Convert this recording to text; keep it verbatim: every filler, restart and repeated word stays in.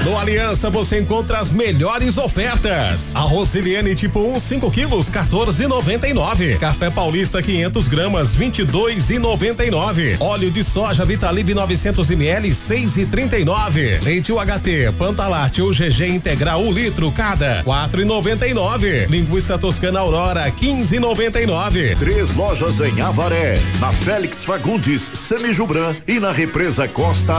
No Aliança você encontra as melhores ofertas. Arroz Siliane tipo um, cinco quilos, quatorze e noventa e nove. Café Paulista quinhentos gramas, vinte e dois e noventa e nove. Óleo de soja Vitalib novecentos mililitros, seis e trinta e nove. Leite U H T, Pantalate ou G G integral um litro cada, quatro e noventa e nove. Linguiça Toscana Aurora, quinze e noventa e nove. Três lojas em Avaré, na Félix Fagundes, Semijubran e na Represa Costa